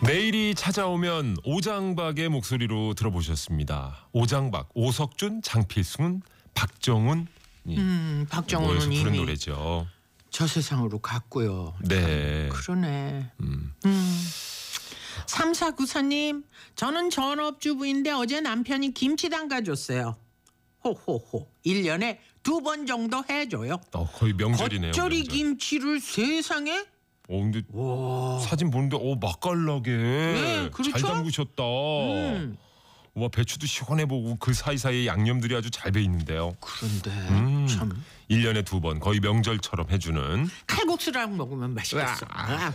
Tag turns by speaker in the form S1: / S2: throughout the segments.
S1: 내일이 찾아오면 오장박의 목소리로 들어보셨습니다. 오장박, 오석준, 장필순, 박정훈.
S2: 박정훈은
S1: 모여서 부른
S2: 이미
S1: 노래죠.
S2: 저 세상으로 갔고요.
S1: 네.
S2: 그러네. 3494님, 저는 전업주부인데 어제 남편이 김치 담가줬어요. 호호호. 1년에 2번 정도 해줘요.
S1: 거의 명절이네요.
S2: 겉절이
S1: 명절.
S2: 김치를 세상에?
S1: 근데
S2: 와.
S1: 사진 보는데 맛깔나게
S2: 네, 그렇죠?
S1: 잘 담그셨다. 와, 배추도 시원해 보고 그 사이사이에 양념들이 아주 잘 배 있는데요.
S2: 그런데 참
S1: 1년에 2번 거의 명절처럼 해주는
S2: 칼국수랑 먹으면 맛있겠어.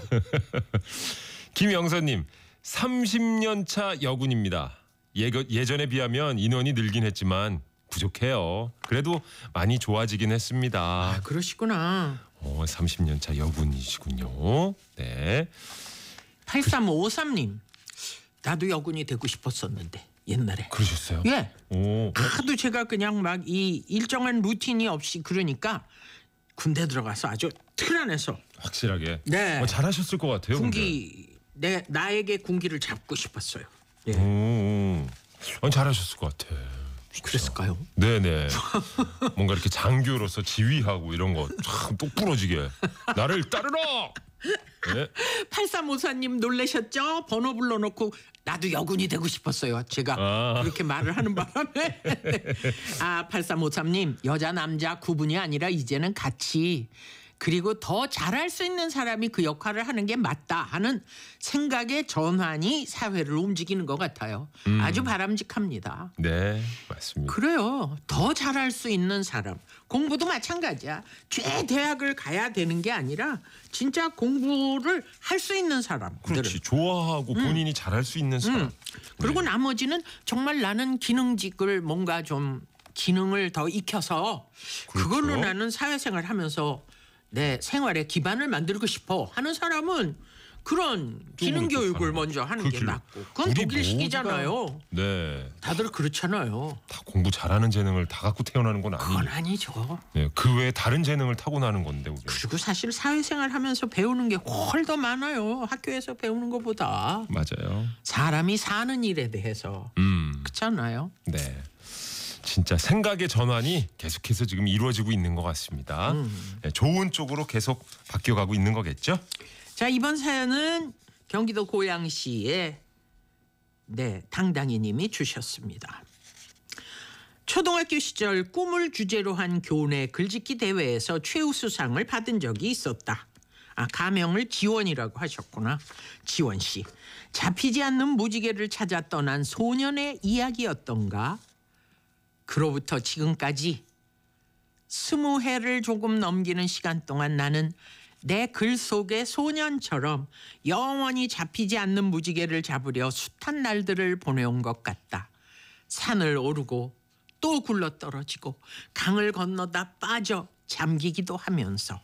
S1: 김영선님, 30년 차 여군입니다. 예전에 비하면 인원이 늘긴 했지만 부족해요. 그래도 많이 좋아지긴 했습니다.
S2: 그러시구나.
S1: 30년 차 여군이시군요. 네.
S2: 8353님, 나도 여군이 되고 싶었었는데 옛날에.
S1: 그러셨어요?
S2: 예.
S1: 오.
S2: 하도 제가 그냥 막 이 일정한 루틴이 없이 그러니까 군대 들어가서 아주 틀 안에서
S1: 확실하게.
S2: 네.
S1: 잘하셨을 것 같아요.
S2: 나에게 군기를 잡고 싶었어요. 예.
S1: 잘하셨을 것 같아.
S2: 그랬을까요?
S1: 네네. 뭔가 이렇게 장교로서 지휘하고 이런 거 참 똑부러지게 나를 따르라. 네.
S2: 8354님 놀라셨죠? 번호 불러놓고 나도 여군이 되고 싶었어요. 제가 그렇게 말을 하는 바람에 8353님, 여자 남자 구분이 아니라 이제는 같이, 그리고 더 잘할 수 있는 사람이 그 역할을 하는 게 맞다 하는 생각의 전환이 사회를 움직이는 것 같아요. 아주 바람직합니다.
S1: 네, 맞습니다.
S2: 그래요. 더 잘할 수 있는 사람. 공부도 마찬가지야. 대학을 가야 되는 게 아니라 진짜 공부를 할 수 있는 사람.
S1: 그렇지. 좋아하고 본인이 잘할 수 있는 사람.
S2: 그리고 나머지는 정말 나는 기능직을 뭔가 좀 기능을 더 익혀서
S1: 그렇죠.
S2: 그걸로 나는 사회생활 하면서 내 생활의 기반을 만들고 싶어 하는 사람은 그런 기능 교육을 먼저 하는 게 낫고. 그건 독일식이잖아요.
S1: 네.
S2: 다들 그렇잖아요.
S1: 다 공부 잘하는 재능을 다 갖고 태어나는 건 아니에요.
S2: 그건 아니죠.
S1: 네, 그 외에 다른 재능을 타고나는 건데 우리.
S2: 그리고 사실 사회생활 하면서 배우는 게 훨 더 많아요. 학교에서 배우는 것보다.
S1: 맞아요.
S2: 사람이 사는 일에 대해서. 그렇잖아요.
S1: 네. 진짜 생각의 전환이 계속해서 지금 이루어지고 있는 것 같습니다. 네, 좋은 쪽으로 계속 바뀌어가고 있는 거겠죠?
S2: 자, 이번 사연은 경기도 고양시의 당당이님이 주셨습니다. 초등학교 시절 꿈을 주제로 한 교내 글짓기 대회에서 최우수상을 받은 적이 있었다. 가명을 지원이라고 하셨구나. 지원 씨. 잡히지 않는 무지개를 찾아 떠난 소년의 이야기였던가? 그로부터 지금까지 20해를 조금 넘기는 시간 동안 나는 내 글 속의 소년처럼 영원히 잡히지 않는 무지개를 잡으려 숱한 날들을 보내온 것 같다. 산을 오르고 또 굴러떨어지고 강을 건너다 빠져 잠기기도 하면서.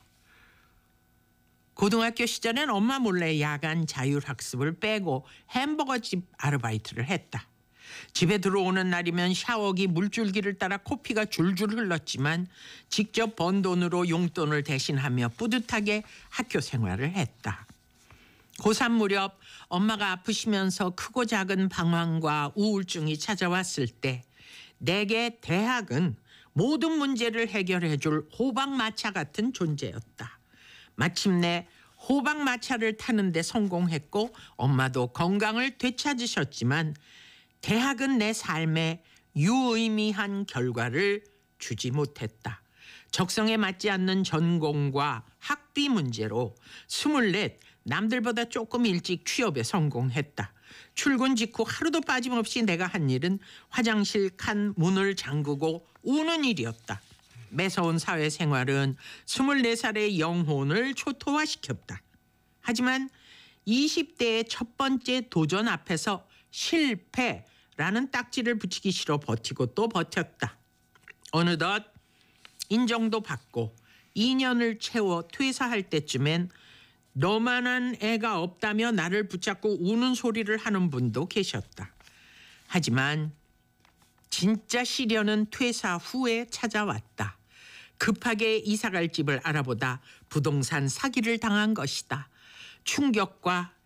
S2: 고등학교 시절엔 엄마 몰래 야간 자율학습을 빼고 햄버거집 아르바이트를 했다. 집에 들어오는 날이면 샤워기 물줄기를 따라 코피가 줄줄 흘렀지만 직접 번 돈으로 용돈을 대신하며 뿌듯하게 학교 생활을 했다. 고3 무렵 엄마가 아프시면서 크고 작은 방황과 우울증이 찾아왔을 때 내게 대학은 모든 문제를 해결해 줄 호박마차 같은 존재였다. 마침내 호박마차를 타는 데 성공했고 엄마도 건강을 되찾으셨지만 대학은 내 삶에 유의미한 결과를 주지 못했다. 적성에 맞지 않는 전공과 학비 문제로 24 남들보다 조금 일찍 취업에 성공했다. 출근 직후 하루도 빠짐없이 내가 한 일은 화장실 칸 문을 잠그고 우는 일이었다. 매서운 사회생활은 24살의 영혼을 초토화시켰다. 하지만 20대의 첫 번째 도전 앞에서 실패라는 딱지를 붙이기 싫어 버티고 또 버텼다. 어느덧 인정도 받고 2년을 채워 퇴사할 때쯤엔 너만한 애가 없다며 나를 붙잡고 우는 소리를 하는 분도 계셨다. 하지만 진짜 시련은 퇴사 후에 찾아왔다. 급하게 이사갈 집을 알아보다 부동산 사기를 당한 것이다. 충격과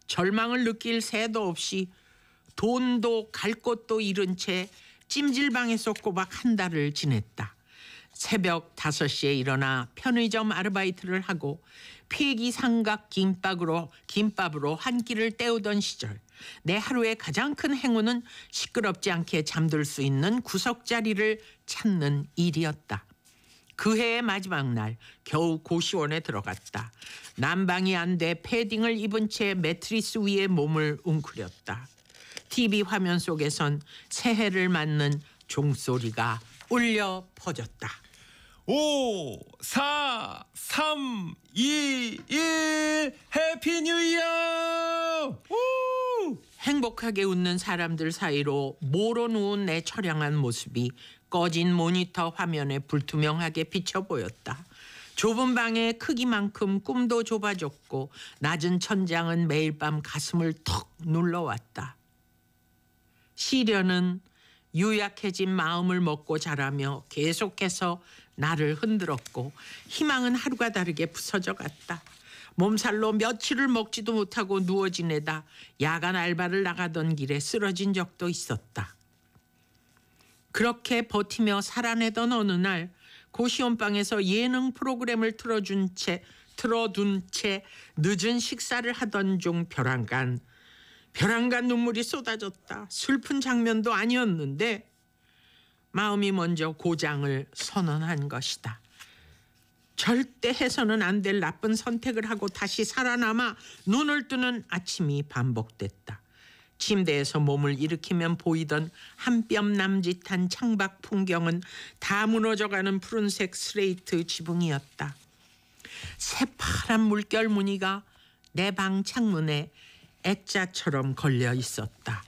S2: 절망을 느낄 새도 없이 돈도 갈 곳도 잃은 채 찜질방에서 꼬박 한 달을 지냈다. 새벽 5시에 일어나 편의점 아르바이트를 하고 폐기 삼각 김밥으로 한 끼를 때우던 시절, 내 하루의 가장 큰 행운은 시끄럽지 않게 잠들 수 있는 구석자리를 찾는 일이었다. 그 해의 마지막 날 겨우 고시원에 들어갔다. 난방이 안 돼 패딩을 입은 채 매트리스 위에 몸을 웅크렸다. TV 화면 속에선 새해를 맞는 종소리가 울려 퍼졌다.
S1: 5, 4, 3, 2, 1 해피 뉴 이어! 우!
S2: 행복하게 웃는 사람들 사이로 모로 누운 내 처량한 모습이 꺼진 모니터 화면에 불투명하게 비쳐 보였다. 좁은 방의 크기만큼 꿈도 좁아졌고 낮은 천장은 매일 밤 가슴을 턱 눌러왔다. 시련은 유약해진 마음을 먹고 자라며 계속해서 나를 흔들었고 희망은 하루가 다르게 부서져 갔다. 몸살로 며칠을 먹지도 못하고 누워 지내다 야간 알바를 나가던 길에 쓰러진 적도 있었다. 그렇게 버티며 살아내던 어느 날 고시원방에서 예능 프로그램을 틀어둔 채 늦은 식사를 하던 중 벼랑간 눈물이 쏟아졌다. 슬픈 장면도 아니었는데 마음이 먼저 고장을 선언한 것이다. 절대 해서는 안 될 나쁜 선택을 하고 다시 살아남아 눈을 뜨는 아침이 반복됐다. 침대에서 몸을 일으키면 보이던 한 뼘 남짓한 창밖 풍경은 다 무너져가는 푸른색 스레이트 지붕이었다. 새파란 물결 무늬가 내 방 창문에 액자처럼 걸려 있었다.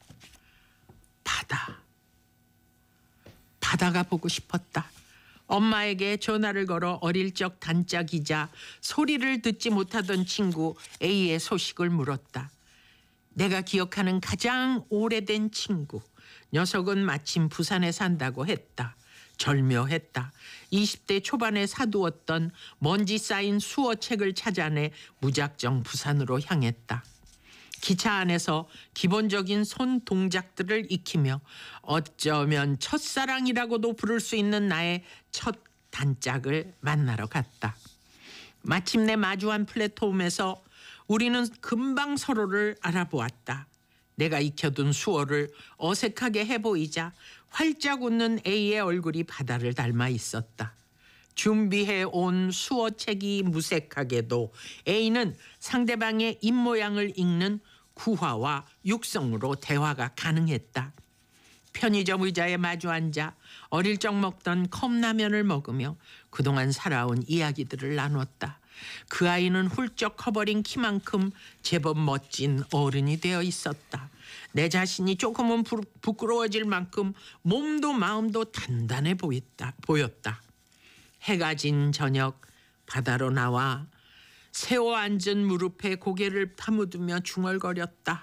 S2: 바다가 보고 싶었다. 엄마에게 전화를 걸어 어릴 적 단짝이자 소리를 듣지 못하던 친구 A의 소식을 물었다. 내가 기억하는 가장 오래된 친구. 녀석은 마침 부산에 산다고 했다. 절묘했다. 20대 초반에 사두었던 먼지 쌓인 수어책을 찾아내 무작정 부산으로 향했다. 기차 안에서 기본적인 손 동작들을 익히며 어쩌면 첫사랑이라고도 부를 수 있는 나의 첫 단짝을 만나러 갔다. 마침내 마주한 플랫폼에서 우리는 금방 서로를 알아보았다. 내가 익혀둔 수어를 어색하게 해보이자 활짝 웃는 A의 얼굴이 바다를 닮아 있었다. 준비해온 수어책이 무색하게도 A는 상대방의 입모양을 읽는 구화와 육성으로 대화가 가능했다. 편의점 의자에 마주 앉아 어릴 적 먹던 컵라면을 먹으며 그동안 살아온 이야기들을 나눴다. 그 아이는 훌쩍 커버린 키만큼 제법 멋진 어른이 되어 있었다. 내 자신이 조금은 부끄러워질 만큼 몸도 마음도 단단해 보였다. 해가 진 저녁 바다로 나와 세워 앉은 무릎에 고개를 파묻으며 중얼거렸다.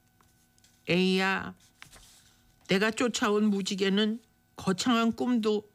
S2: 에이야, 내가 쫓아온 무지개는 거창한 꿈도